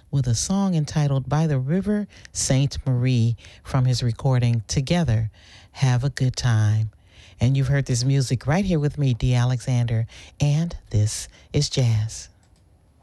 with a song entitled By the River Sainte Marie from his recording Together. Have a good time. And you've heard this music right here with me, Dee Alexander, and this is Jazz.